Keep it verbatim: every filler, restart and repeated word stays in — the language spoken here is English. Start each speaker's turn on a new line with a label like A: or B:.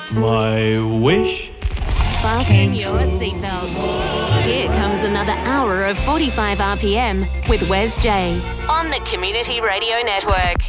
A: My wish?
B: Fasten your seatbelts. Here comes another hour of forty-five R P M with Wes J on the Community Radio Network.